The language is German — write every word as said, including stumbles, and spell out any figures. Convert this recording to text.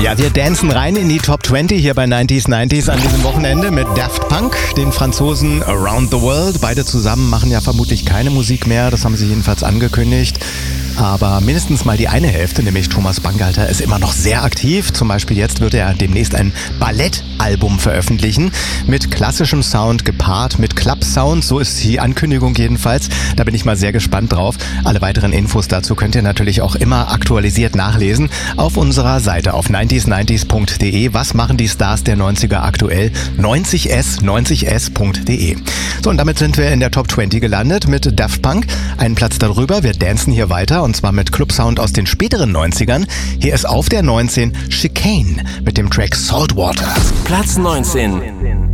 Ja, wir dancen rein in die Top zwanzig hier bei neunzig neunzig an diesem Wochenende mit Daft Punk, den Franzosen Around the World. Beide zusammen machen ja vermutlich keine Musik mehr, das haben sie jedenfalls angekündigt. Aber mindestens mal die eine Hälfte, nämlich Thomas Bangalter, ist immer noch sehr aktiv. Zum Beispiel jetzt wird er demnächst ein Ballettalbum veröffentlichen mit klassischem Sound gepaart mit Club-Sound. So ist die Ankündigung jedenfalls. Da bin ich mal sehr gespannt drauf. Alle weiteren Infos dazu könnt ihr natürlich auch immer aktualisiert nachlesen auf unserer Seite auf neunzig neunzig punkt de. Was machen die Stars der neunziger aktuell? neunzig s, neunzig s punkt de. So, und damit sind wir in der Top zwanzig gelandet mit Daft Punk. Einen Platz darüber. Wir dancen hier weiter. Und zwar mit Clubsound aus den späteren neunzigern. Hier ist auf der neunzehn Chicane mit dem Track Saltwater. Platz neunzehn.